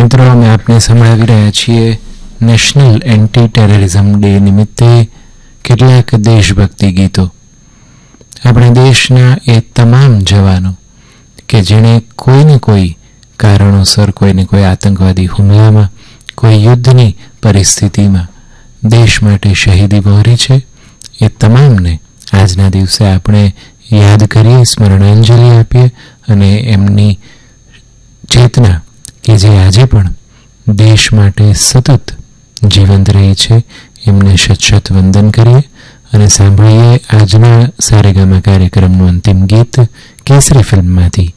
મિત્રો, અમે આપને સંભળાવી રહ્યા છીએ નેશનલ એન્ટી ટેરરિઝમ ડે નિમિત્તે કેટલાક દેશભક્તિ ગીતો. આપણા દેશના એ તમામ જવાનો કે જેણે કોઈને કોઈ કારણોસર કોઈને કોઈ આતંકવાદી હુમલામાં, કોઈ યુદ્ધની પરિસ્થિતિમાં દેશ માટે શહીદી વહોરી છે, એ તમામને આજના દિવસે આપણે યાદ કરીએ, સ્મરણાંજલિ આપીએ અને એમની ચેતના કે જે આજે પણ દેશ માટે સતત જીવંત રહી છે, એમને શત વંદન કરીએ અને સાંભળીએ આજના સારેગામા કાર્યક્રમનું અંતિમ ગીત કેસરી ફિલ્મમાંથી